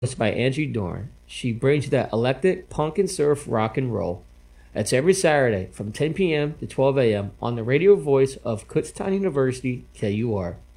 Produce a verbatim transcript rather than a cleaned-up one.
It's by Angie Dorn. She brings you that electric punk and surf rock and roll. That's every Saturday from ten p.m. to twelve a.m. on the radio voice of Kutztown University, K U R.